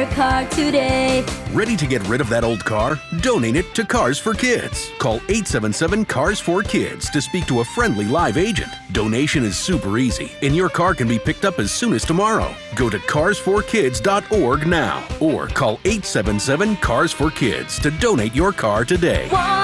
your car today. Ready to get rid of that old car? Donate it to Cars for Kids. Call 877-CARS4KIDS to speak to a friendly live agent. Donation is super easy, and your car can be picked up as soon as tomorrow. Go to carsforkids.org now or call 877-CARS4KIDS to donate your car today.